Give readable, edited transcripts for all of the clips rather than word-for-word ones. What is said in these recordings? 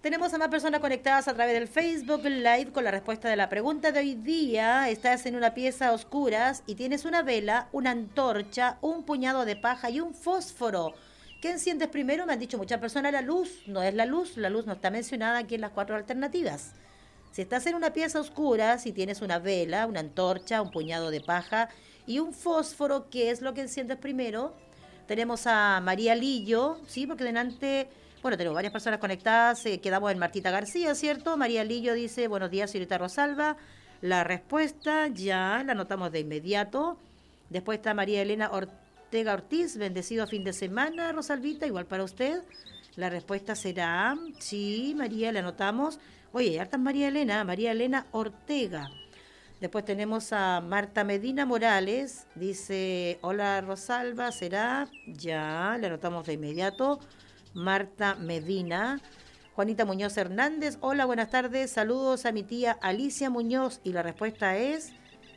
Tenemos a más personas conectadas a través del Facebook Live con la respuesta de la pregunta de hoy día. Estás en una pieza a oscuras y tienes una vela, una antorcha, un puñado de paja y un fósforo. ¿Qué enciendes primero? Me han dicho muchas personas la luz. No es la luz no está mencionada aquí en las 4 alternativas. Si estás en una pieza oscura, si tienes una vela, una antorcha, un puñado de paja y un fósforo, ¿qué es lo que enciendes primero? Tenemos a María Lillo, ¿sí? Porque delante, bueno, tenemos varias personas conectadas, quedamos en Martita García, ¿cierto? María Lillo dice, buenos días, señorita Rosalba. La respuesta ya la anotamos de inmediato. Después está María Elena Ortega Ortiz, bendecido fin de semana, Rosalvita, igual para usted. La respuesta será, sí, María, la anotamos. Oye, hartas María Elena Ortega. Después tenemos a Marta Medina Morales, dice, hola Rosalba, ¿será? Ya, le anotamos de inmediato. Marta Medina. Juanita Muñoz Hernández, hola, buenas tardes, saludos a mi tía Alicia Muñoz. Y la respuesta es,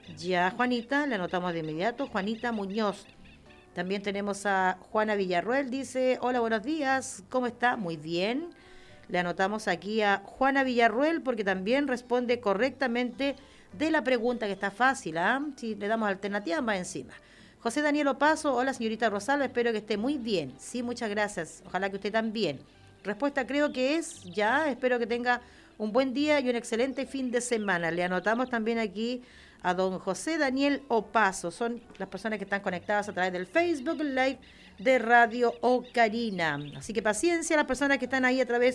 ya Juanita, le anotamos de inmediato, Juanita Muñoz. También tenemos a Juana Villarruel, dice, hola, buenos días, ¿cómo está? Muy bien. Le anotamos aquí a Juana Villarruel porque también responde correctamente de la pregunta, que está fácil, ¿ah? Si le damos alternativa, va encima. José Daniel Opaso, hola señorita Rosalba, espero que esté muy bien. Sí, muchas gracias, ojalá que usted también. Respuesta creo que es, ya, espero que tenga un buen día y un excelente fin de semana. Le anotamos también aquí a don José Daniel Opaso, son las personas que están conectadas a través del Facebook Live de Radio Ocarina. Así que paciencia, las personas que están ahí a través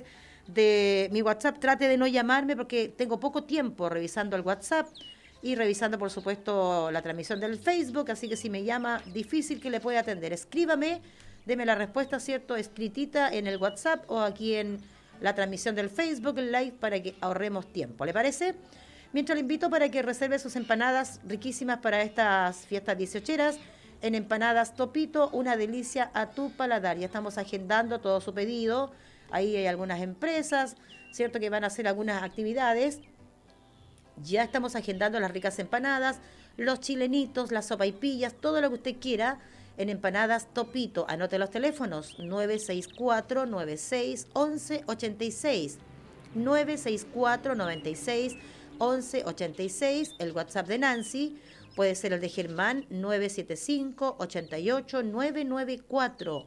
de mi WhatsApp, trate de no llamarme porque tengo poco tiempo revisando el WhatsApp y revisando, por supuesto, la transmisión del Facebook, así que si me llama, difícil que le pueda atender. Escríbame, deme la respuesta, ¿cierto?, escritita en el WhatsApp o aquí en la transmisión del Facebook Live para que ahorremos tiempo. ¿Le parece? Mientras le invito para que reserve sus empanadas riquísimas para estas fiestas 18eras en Empanadas Topito, una delicia a tu paladar. Ya estamos agendando todo su pedido. Ahí hay algunas empresas, ¿cierto?, que van a hacer algunas actividades. Ya estamos agendando las ricas empanadas, los chilenitos, las sopaipillas, todo lo que usted quiera en Empanadas Topito. Anote los teléfonos 964-96-1186, 964-96-1186, el WhatsApp de Nancy, puede ser el de Germán 975-88-994.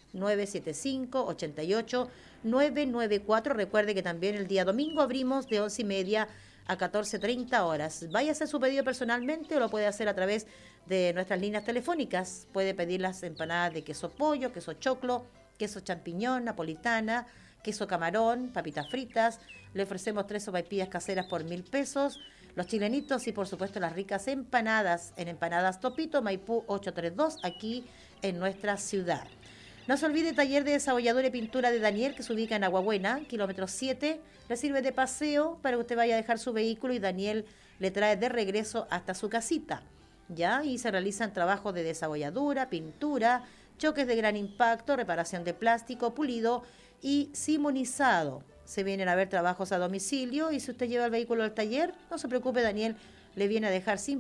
975-88-994. Recuerde que también el día domingo abrimos de 11:30 a 14:30 horas. Vaya a hacer su pedido personalmente o lo puede hacer a través de nuestras líneas telefónicas. Puede pedir las empanadas de queso pollo, queso choclo, queso champiñón, napolitana, queso camarón, papitas fritas. Le ofrecemos 3 sopaipillas caseras por 1.000 pesos. Los chilenitos y, por supuesto, las ricas empanadas en Empanadas Topito, Maipú 832, aquí en nuestra ciudad. No se olvide, taller de desabolladura y pintura de Daniel, que se ubica en Aguabuena, kilómetro 7. Le sirve de paseo para que usted vaya a dejar su vehículo y Daniel le trae de regreso hasta su casita. ¿Ya? Y se realizan trabajos de desabolladura, pintura, choques de gran impacto, reparación de plástico, pulido y simonizado. Se vienen a ver trabajos a domicilio y si usted lleva el vehículo al taller, no se preocupe, Daniel le viene a dejar sin